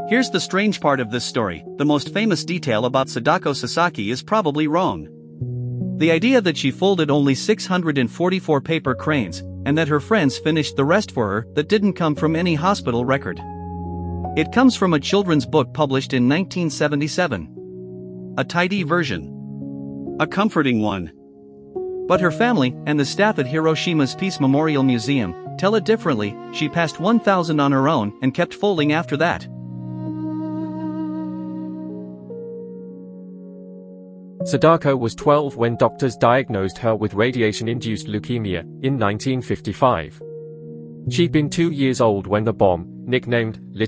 Here's the strange part of this story: the most famous detail about Sadako Sasaki is probably wrong. The idea that she folded only 644 paper cranes, and that her friends finished the rest for her, that didn't come from any hospital record. It comes from a children's book published in 1977. A tidy version. A comforting one. But her family, and the staff at Hiroshima's Peace Memorial Museum, tell it differently. She passed 1,000 on her own, and kept folding after that. Sadako was 12 when doctors diagnosed her with radiation-induced leukemia, in 1955. She'd been 2 years old when the bomb, nicknamed